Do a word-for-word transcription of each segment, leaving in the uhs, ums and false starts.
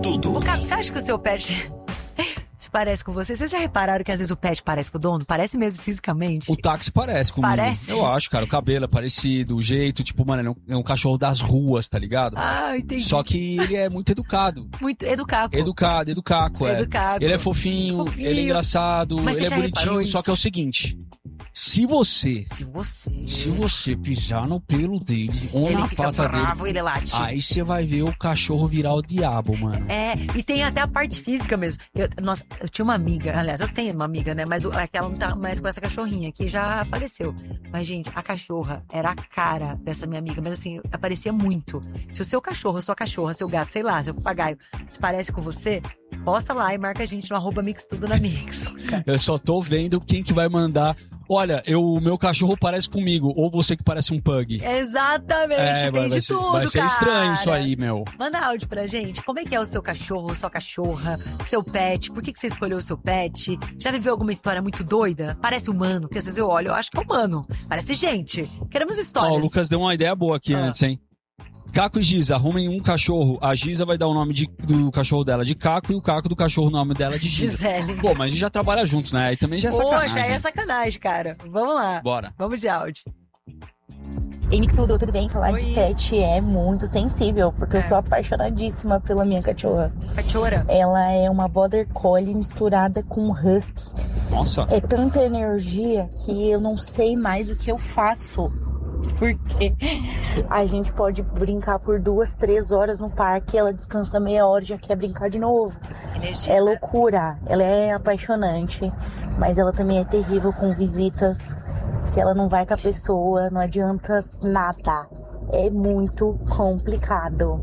tudo. Ô, Caco, você acha que o seu pet se parece com você? Vocês já repararam que às vezes o pet parece com o dono? Parece mesmo fisicamente? O táxi parece comigo. Parece? Eu acho, cara. O cabelo é parecido, o jeito, tipo, mano, ele é um, é um cachorro das ruas, tá ligado? Ah, entendi. Só que ele é muito educado. Muito educado. Educado, educaco, é. Educado. Ele é fofinho, Fofinho. ele é engraçado, Mas ele você é já bonitinho, reparou só isso? que é o seguinte... Se você, Se você... se você pisar no pelo dele ou Ele na fica pata bravo, dele, ele late. aí você vai ver o cachorro virar o diabo, mano. É, e tem até a parte física mesmo. Eu, nossa, eu tinha uma amiga, aliás, eu tenho uma amiga, né? Mas o- aquela não tá mais com essa cachorrinha, que já faleceu. Mas, gente, a cachorra era a cara dessa minha amiga, mas assim, aparecia muito. Se o seu cachorro, a sua cachorra, seu gato, sei lá, seu papagaio, se parece com você, posta lá e marca a gente no arroba Mix Tudo na Mix. Eu só tô vendo quem que vai mandar. Olha, eu, o meu cachorro parece comigo, ou você que parece um pug. Exatamente, É, tem vai, de vai ser, tudo, vai ser cara. estranho isso aí, meu. Manda áudio pra gente. Como é que é o seu cachorro, sua cachorra, seu pet? Por que, que você escolheu o seu pet? Já viveu alguma história muito doida? Parece humano, porque às vezes eu olho, eu acho que é humano. Parece gente. Queremos Ó, histórias. o Lucas deu uma ideia boa aqui Ah. antes, hein? Caco e Giza, arrumem um cachorro. A Giza vai dar o nome de- do cachorro dela de Caco e o Caco do cachorro o nome dela de Giza. Gisele. Pô, mas a gente já trabalha juntos, né? Aí também já é sacanagem. Poxa, é sacanagem, cara. Vamos lá. Bora. Vamos de áudio. Ei, Mix Tudo, tudo bem? Falar Oi. de pet é muito sensível, porque É. eu sou apaixonadíssima pela minha cachorra. Cachorra. Ela é uma Border Collie misturada com um Husky. Nossa. É tanta energia que eu não sei mais o que eu faço. Porque a gente pode brincar por duas, três horas no parque, ela descansa meia hora e já quer brincar de novo. Energia. É loucura, ela é apaixonante, mas ela também é terrível com visitas. Se ela não vai com a pessoa, não adianta nada. É muito complicado.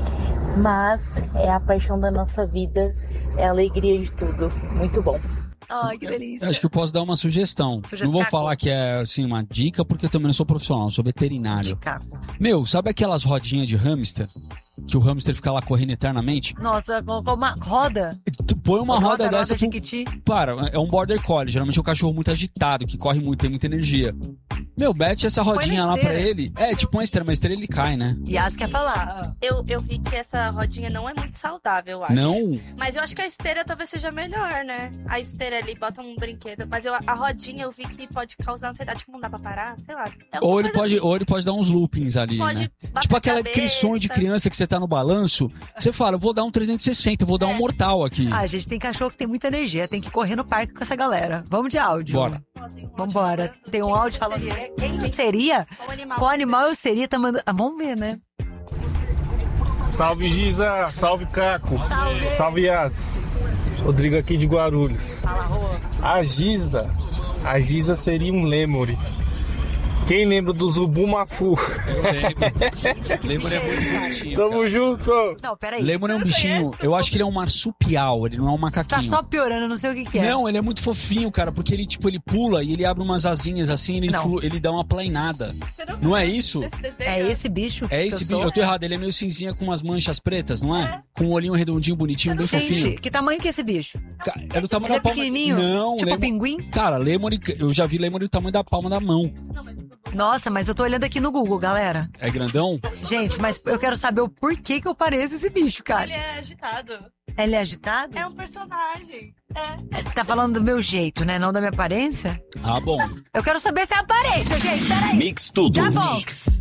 Mas é a paixão da nossa vida, é a alegria de tudo. Muito bom. Ai, que delícia. Acho que eu posso dar uma sugestão. Sugestão. Não vou falar que é assim uma dica, porque eu também não sou profissional, eu sou veterinário. De caco. Meu, sabe aquelas rodinhas de hamster? Que o hamster fica lá correndo eternamente? Nossa, colocou uma roda. Tu põe uma roda, dessa. roda, pro- Chiquiti. Para, é um border collie. Geralmente é um cachorro muito agitado, que corre muito, tem muita energia. Meu, mete essa rodinha na lá pra esteira. ele. É, tipo uma esteira, mas esteira ele cai, né? Yas quer falar. Ah. Eu, eu vi que essa rodinha não é muito saudável, eu acho. Não? Mas eu acho que a esteira talvez seja melhor, né? A esteira ali, bota um brinquedo. Mas eu, a rodinha eu vi que pode causar ansiedade, que não dá pra parar, sei lá. É alguma Ou ele, coisa pode, assim. ou ele pode dar uns loopings ali, Pode né? bater Tipo a aquela, aquele cabeça. sonho de criança que você tá no balanço. Você fala, eu vou dar um trezentos e sessenta, eu vou dar um É. mortal aqui. Ah, gente, tem cachorro que tem muita energia. Tem que correr no parque com essa galera. Vamos de áudio. Bora. Ó, tem um áudio Vambora. falando. Tem um Quem áudio você falando. seria? Quem eu seria? Qual animal? Qual você animal eu seria? Tá mandando... ah, vamos ver, né? Salve Giza, salve Caco, Salve. salve Yas. Rodrigo aqui de Guarulhos. Fala, Rô. A Giza, a Giza seria um lemuri. Quem lembra do Zubumafu? Eu lembro. Lembro é muito bonitinho. Tamo cara. junto! Não, peraí. Lemur é um bichinho, eu acho que ele é um marsupial, ele não é um Você tá macaquinho. só piorando, eu não sei o que que é. Não, ele é muito fofinho, cara, porque ele, tipo, ele pula e ele abre umas asinhas assim, ele, Não. flu- ele dá uma planeada. Não é isso? Esse desenho? É esse bicho? É esse que bicho, eu eu tô errado, ele é meio cinzinha com umas manchas pretas, não é? Com um olhinho redondinho, bonitinho, bem sou? fofinho. Gente, que tamanho que é esse bicho? Ca- É do tamanho Ele é da palma. pequenininho? Não, Tipo lemur- pinguim? Cara, lemur, eu já vi lemur do tamanho da palma da mão. Nossa, mas eu tô olhando aqui no Google, galera. É grandão? Gente, mas eu quero saber o porquê que eu pareço esse bicho, cara. Ele é agitado. Ele é agitado? É um personagem. É. Tá falando do meu jeito, né? Não da minha aparência? Ah, bom. Eu quero saber se é a aparência, gente. Peraí. Mix tudo. Já volto.